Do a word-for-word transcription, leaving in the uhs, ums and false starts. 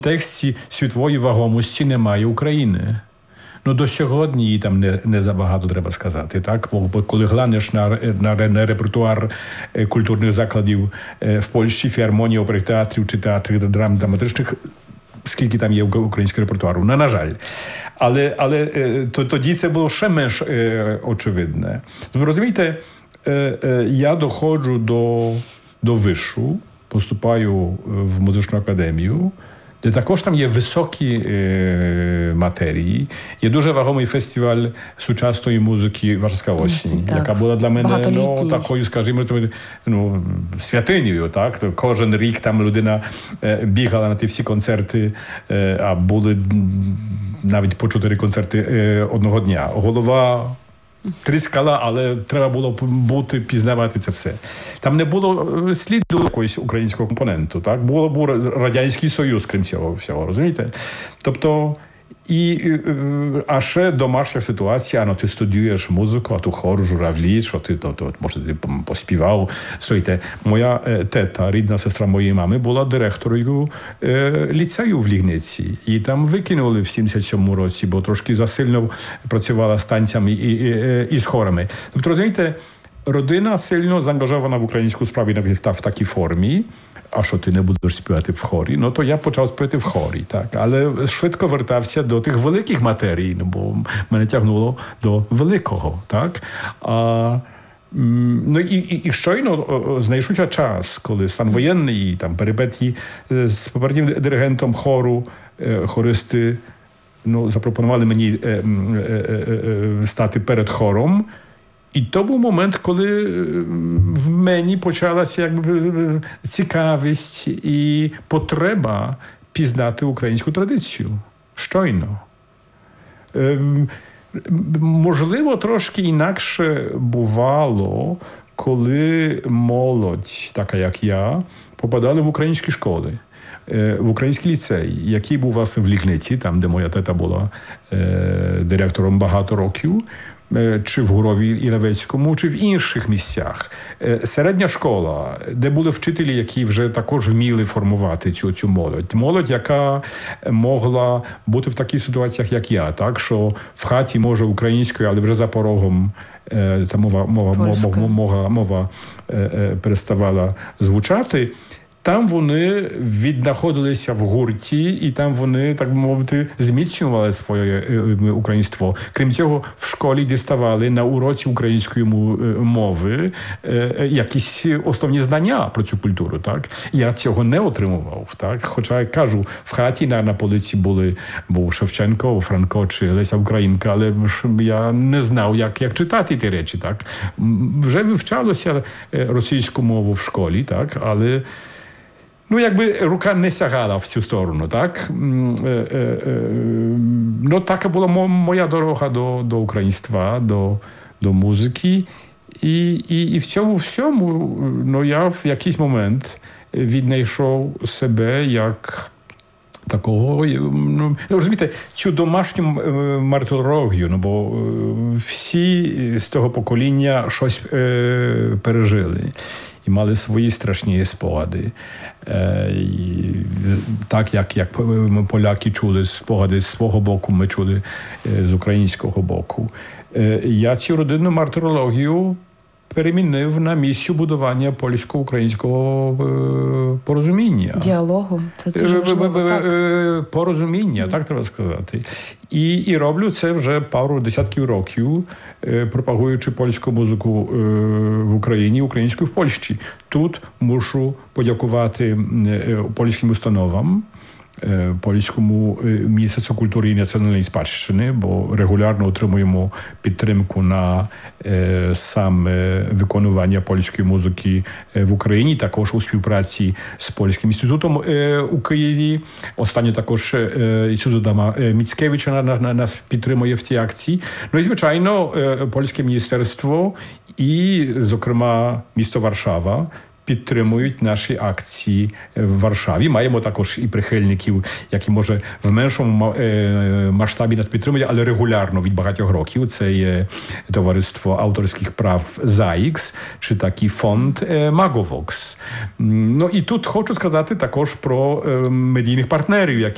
контексті світової вагомості немає України. Ну, до сьогодні її там не, не забагато треба сказати, так? Бо коли глянеш на, на, на репертуар культурних закладів в Польщі, філармонії, оперних театрів чи театрів драм драматичних, скільки там є українського репертуару, на, на жаль. Але, але то, тоді це було ще менш е, очевидне. Ви розумієте, е, е, я доходжу до, до вишу, поступаю в музичну академію, де також там є високі е, матерії. Є дуже вагомий фестиваль сучасної музики «Warszawska Осінь», яка була для мене ну, такою, скажімо, ну, святинею. Так? Кожен рік там людина е, бігала на ті всі концерти, е, а були навіть по чотири концерти е, одного дня. Голова тріскала, але треба було бути, пізнавати це все. Там не було сліду якогось українського компоненту, так? Було, був Радянський Союз, крім цього всього, розумієте? Тобто, і, а ще домашня ситуація, ну, ти студіюєш музику, а tu хор, журавлі, що ти, ну, то, може, ти поспівав. Слухайте, моя тета, рідна сестра моєї мами, була директорою е, ліцею в Лігниці. І там викинули в сімдесят сьомому році, бо трошки засильно працювала з танцями і, і, і, і з хорами. Тобто, розумієте, родина сильно заангажована в українську справу в такій формі. А що ти не будеш співати в хорі? Ну, то я почав співати в хорі, так. Але швидко вертався до тих великих матерій, ну, бо мене тягнуло до великого, так. А, ну, і, і, і щойно знайшовся час, коли стан воєнний, там, перипетії з попереднім диригентом хору, хористи, ну, запропонували мені е, е, е, е, стати перед хором. І то був момент, коли в мені почалася якби цікавість і потреба пізнати українську традицію. Щойно. Ем, можливо, трошки інакше бувало, коли молодь, така як я, попадали в українські школи. В український ліцей, який був, власне, в Лігниці, там, де моя тета була е, директором багато років, чи в Гурові і Левецькому, чи в інших місцях. Середня школа, де були вчителі, які вже також вміли формувати цю, цю молодь. Молодь, яка могла бути в таких ситуаціях, як я, так, що в хаті може українською, але вже за порогом та мова, мова, мова, мова, мова переставала звучати. Там вони віднаходилися в гурті, і там вони, так мовити, зміцнювали своє українство. Крім цього, в школі діставали на уроці української мови якісь основні знання про цю культуру. Так? Я цього не отримував. Так? Хоча, я кажу, в хаті на, на полиці були, був Шевченко, Франко чи Леся Українка, але я не знав, як, як читати ті речі. Так? Вже вивчалося російську мову в школі, так? Але ну, якби рука не сягала в цю сторону, так? Ну, така була моя дорога до, до українства, до, до музики. І, і, і в цьому всьому, ну, я в якийсь момент віднайшов себе як такого, ну, розумієте, цю домашню мартирологію, ну, бо всі з того покоління щось е, пережили. І мали свої страшні спогади. Е, і, так, як, як поляки чули спогади з свого боку, ми чули е, з українського боку. Е, я цю родинну мартирологію перемінив на місію будування польсько-українського е, порозуміння. Діалогу. Це дуже важливо, так. Е, порозуміння, mm. так треба сказати. І, і роблю це вже пару десятків років, е, пропагуючи польську музику е, в Україні, українську в Польщі. Тут мушу подякувати е, польським установам, Польському Міністерству культури і національної спадщини, бо регулярно отримуємо підтримку на е, саме виконування польської музики в Україні, також у співпраці з Польським інститутом е, у Києві. Останньо також е, інститут Адама Міцкевича на, на, нас підтримує в цій акції. Ну і, звичайно, е, Польське міністерство і, зокрема, місто Варшава підтримують наші акції в Варшаві. Маємо також і прихильників, які, може, в меншому масштабі нас підтримують, але регулярно від багатьох років. Це є товариство авторських прав ЗАІКС, чи такий фонд Magovox. Ну і тут хочу сказати також про медійних партнерів, які